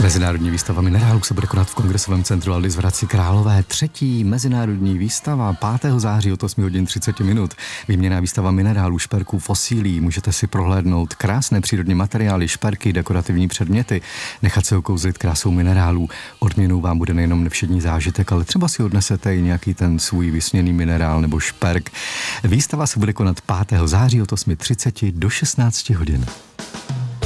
Mezinárodní výstava minerálů se bude konat v Kongresovém centru Aldis v Hradci Králové. Třetí mezinárodní výstava 5. září od 8 hodin 30 minut. Výměnná výstava minerálů, šperků, fosílí. Můžete si prohlédnout krásné přírodní materiály, šperky, dekorativní předměty, nechat se okouzlit krásou minerálů. Odměnou vám bude nejenom nevšední zážitek, ale třeba si odnesete i nějaký ten svůj vysněný minerál nebo šperk. Výstava se bude konat 5. září od 8:30 do 16 hodin.